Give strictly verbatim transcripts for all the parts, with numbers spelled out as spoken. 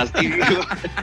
Así digo.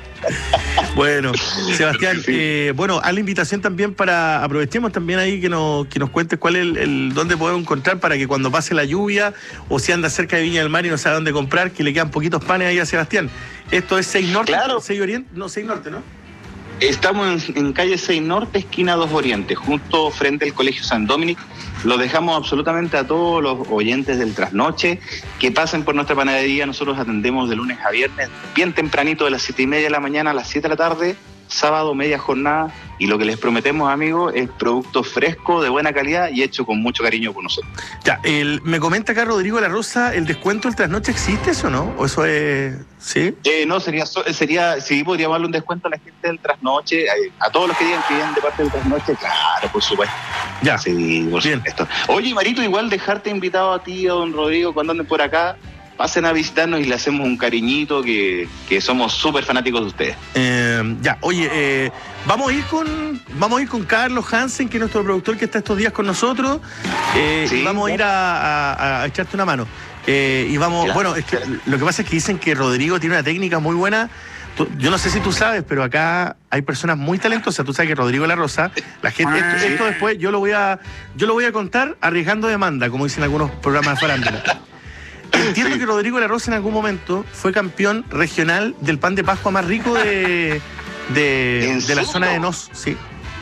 Bueno, Sebastián, sí. eh, bueno, haz la invitación también para, aprovechemos también ahí que nos, que nos cuentes cuál es el, el dónde podemos encontrar para que cuando pase la lluvia o si anda cerca de Viña del Mar y no sabe dónde comprar, que le quedan poquitos panes ahí a Sebastián. Esto es seis Norte, claro. seis Oriente, no, seis Norte, ¿no? Estamos en, en calle seis Norte, esquina dos Oriente, justo frente al Colegio San Dominic. Lo dejamos absolutamente a todos los oyentes del Trasnoche que pasen por nuestra panadería. Nosotros atendemos de lunes a viernes, bien tempranito, de las siete y media de la mañana a las siete de la tarde, sábado media jornada, y lo que les prometemos, amigos, es producto fresco, de buena calidad y hecho con mucho cariño por nosotros. Ya, el, me comenta acá Rodrigo La Rosa, ¿el descuento del Trasnoche existe eso o no? ¿O eso es...? ¿Sí? Eh, no, sería, sería, sí, podríamos darle un descuento a la gente del Trasnoche, a, a todos los que digan que vienen de parte del Trasnoche, claro, por supuesto. Ya, sí, por bien. Supuesto. Oye, Marito, igual dejarte invitado a ti, a don Rodrigo, cuando anden por acá, pasen a visitarnos y le hacemos un cariñito, que, que somos súper fanáticos de ustedes. Eh, ya, oye, eh, vamos a ir con vamos a ir con Carlos Hansen, que es nuestro productor que está estos días con nosotros, eh, sí, y vamos a ir a, a, a echarte una mano. Eh, y vamos, claro, bueno, es que claro. Lo que pasa es que dicen que Rodrigo tiene una técnica muy buena. Tú, yo no sé si tú sabes, pero acá hay personas muy talentosas. Tú sabes que Rodrigo La Rosa, la gente, esto, sí. esto después yo lo voy a, yo lo voy a contar arriesgando demanda, como dicen algunos programas de farándula. Entiendo sí. que Rodrigo La Rosa en algún momento fue campeón regional del pan de Pascua más rico de, de, de la zona de Nos, sí.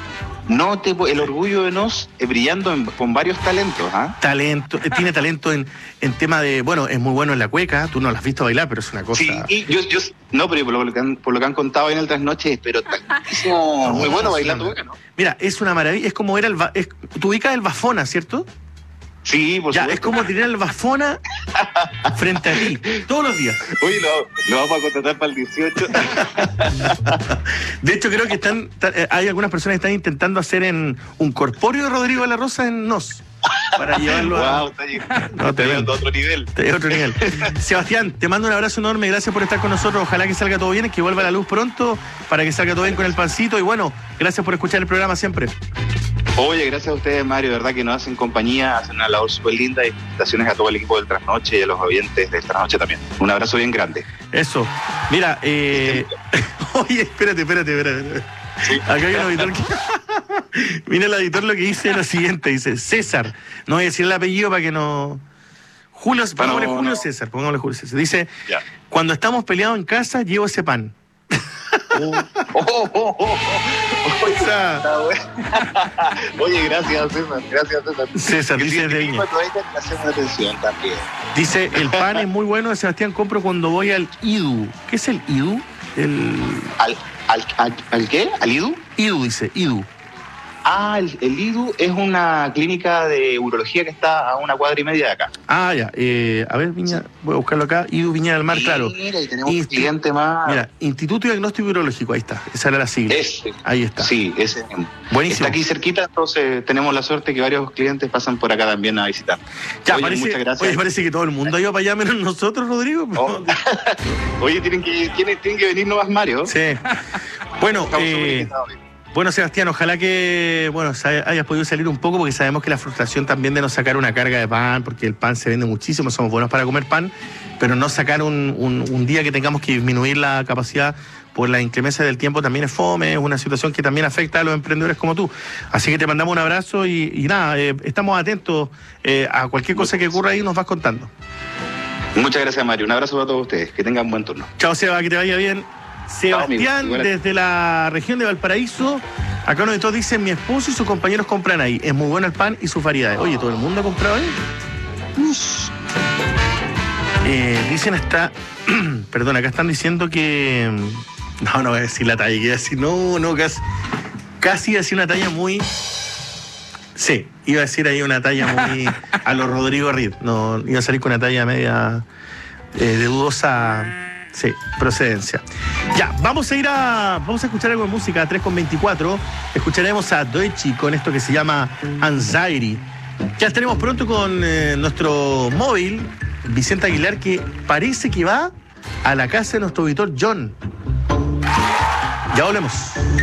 No te, el orgullo de Nos eh, brillando en, con varios talentos, ¿ah? ¿eh? Talento, eh, tiene talento en, en tema de, bueno, es muy bueno en la cueca, tú no la has visto bailar, pero es una cosa. Sí, yo, yo no, pero por lo que han, por lo que han contado en el Trasnoche, pero no, muy bueno bailando cueca, ¿no? Mira, es una maravilla, es como era el, es, tú ubicas el Bafona, ¿cierto? Sí, por ya, supuesto. Es como tener el Bafona frente a ti, todos los días. Oye, lo, lo vamos a contratar para el dieciocho. De hecho, creo que están, hay algunas personas que están intentando hacer en un corpóreo de Rodrigo La Rosa en Nos, para llevarlo a... Wow, está llegando, no, te veo a otro nivel. Te veo a otro nivel. Sebastián, te mando un abrazo enorme, gracias por estar con nosotros, ojalá que salga todo bien, que vuelva la luz pronto, para que salga todo bien con el pancito, y bueno, gracias por escuchar el programa siempre. Oye, gracias a ustedes, Mario, de verdad que nos hacen compañía, hacen una labor súper linda, y felicitaciones a todo el equipo del Trasnoche y a los oyentes del Trasnoche también. Un abrazo bien grande. Eso. Mira, eh... oye, espérate, espérate, espérate. Sí. Acá hay un auditor que... Mira el auditor lo que dice lo siguiente, dice César, no voy a decir el apellido para que no... Julio, pongámosle no, Julio no. César, pongámosle Julio César. Dice, ya. Cuando estamos peleados en casa, llevo ese pan. Oh, oh, oh, oh. O sea, oye, gracias César, gracias César. César, que dice de Viña. Dice, el pan es muy bueno de Sebastián, compro cuando voy al I D U. ¿Qué es el I D U? El... ¿Al, al, al, al qué? ¿Al I D U? I D U dice, I D U. Ah, el, el I D U es una clínica de urología que está a una cuadra y media de acá. Ah, ya. Eh, a ver, Viña, sí. Voy a buscarlo acá. I D U Viña del Mar, mira, claro. Mira, y tenemos Insti- un cliente más. Mira, Instituto Diagnóstico Urológico, ahí está. Esa era la sigla. Ese. Ahí está. Sí, ese. Buenísimo. Está aquí cerquita, entonces tenemos la suerte que varios clientes pasan por acá también a visitar. Ya, oye, parece, muchas gracias. Oye, parece que todo el mundo ha ido para allá menos nosotros, Rodrigo. Oh. Oye, tienen que, tienen, tienen que venir nomás Mario. Sí. Bueno, eh, bueno, Sebastián, ojalá que bueno hayas podido salir un poco, porque sabemos que la frustración también de no sacar una carga de pan, porque el pan se vende muchísimo, somos buenos para comer pan, pero no sacar un, un, un día que tengamos que disminuir la capacidad por la inclemencia del tiempo también es fome, es una situación que también afecta a los emprendedores como tú. Así que te mandamos un abrazo y, y nada, eh, estamos atentos eh, a cualquier cosa que ocurra ahí, nos vas contando. Muchas gracias, Mario. Un abrazo para todos ustedes. Que tengan buen turno. Chao, Seba, que te vaya bien. Sebastián, no, desde la región de Valparaíso. Acá uno de todos dice, mi esposo y sus compañeros compran ahí. Es muy bueno el pan y sus variedades. Oye, ¿todo el mundo ha comprado ahí? Eh, dicen hasta... Perdón, acá están diciendo que... No, no voy a decir la talla. Iba a decir, no, no, casi... Casi iba a decir una talla muy... Sí, iba a decir ahí una talla muy... a lo Rodrigo Reed. No, iba a salir con una talla media... Eh, de dudosa... Sí, procedencia. Ya, vamos a ir a... Vamos a escuchar algo de música a tres con veinticuatro. Escucharemos a Doechii con esto que se llama Anxiety. Ya estaremos pronto con eh, nuestro móvil, Vicente Aguilar, que parece que va a la casa de nuestro auditor John. Ya volvemos.